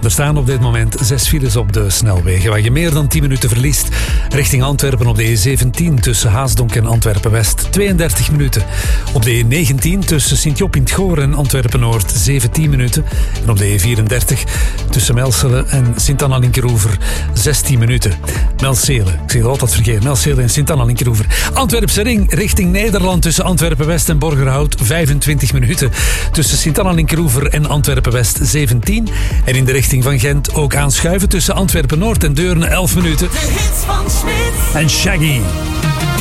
Er staan op dit moment 6 files op de snelwegen, waar je meer dan 10 minuten verliest. Richting Antwerpen op de E17 tussen Haasdonk en Antwerpen-West 32 minuten. Op de E19 tussen Sint-Job in 't Goor en Antwerpen-Noord 17 minuten. En op de E34 tussen Melselen en Sint-Anna-Linkeroever 16 minuten. Melselen, ik zeg het altijd vergeten, Melselen en Sint-Anna-Linkeroever. Antwerpse ring richting Nederland tussen Antwerpen-West en Borgerhout 25 minuten. Tussen Sint-Anna-Linkeroever en Antwerpen-West 17. En in de richting van Gent ook aanschuiven tussen Antwerpen-Noord en Deurne 11 minuten. De hits van Smit En Shaggy.